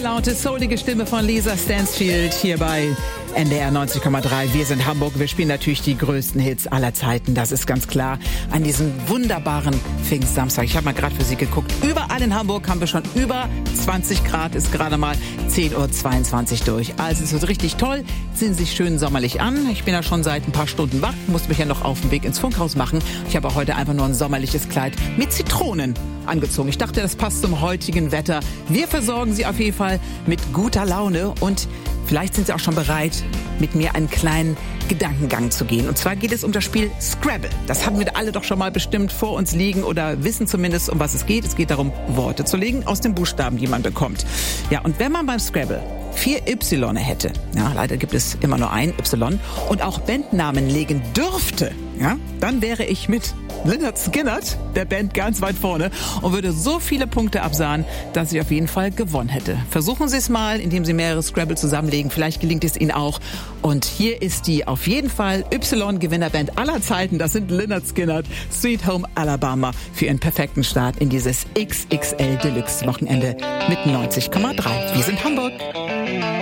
gelaunte, soulige Stimme von Lisa Stansfield hier bei NDR 90,3. Wir sind Hamburg. Wir spielen natürlich die größten Hits aller Zeiten. Das ist ganz klar. An diesem wunderbaren Pfingstsamstag. Ich habe mal gerade für Sie geguckt. Überall in Hamburg haben wir schon über 20 Grad. Ist gerade mal 10:22 Uhr durch. Also es wird richtig toll. Ziehen Sie sich schön sommerlich an. Ich bin ja schon seit ein paar Stunden wach. Musste mich ja noch auf den Weg ins Funkhaus machen. Ich habe heute einfach nur ein sommerliches Kleid mit Zitronen angezogen. Ich dachte, das passt zum heutigen Wetter. Wir versorgen Sie auf jeden Fall mit guter Laune und vielleicht sind Sie auch schon bereit, mit mir einen kleinen Gedankengang zu gehen. Und zwar geht es um das Spiel Scrabble. Das haben wir alle doch schon mal bestimmt vor uns liegen oder wissen zumindest, um was es geht. Es geht darum, Worte zu legen aus den Buchstaben, die man bekommt. Ja, und wenn man beim Scrabble 4 Y hätte, ja, leider gibt es immer nur ein Y, und auch Bandnamen legen dürfte, ja, dann wäre ich mit Lynyrd Skynyrd, der Band, ganz weit vorne und würde so viele Punkte absahen, dass ich auf jeden Fall gewonnen hätte. Versuchen Sie es mal, indem Sie mehrere Scrabble zusammenlegen. Vielleicht gelingt es Ihnen auch. Und hier ist die auf jeden Fall Y-Gewinnerband aller Zeiten. Das sind Lynyrd Skynyrd, Sweet Home Alabama, für Ihren perfekten Start in dieses XXL Deluxe Wochenende mit 90,3. Wir sind Hamburg.